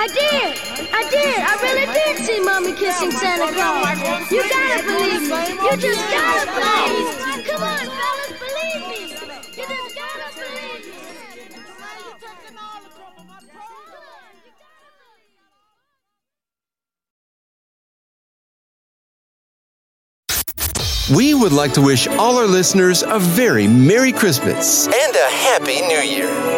I did. I really did see Mommy kissing Santa Claus. You gotta believe me. You just gotta believe me. Come on, fellas, believe me. You just gotta believe me. We would like to wish all our listeners a very Merry Christmas and a Happy New Year.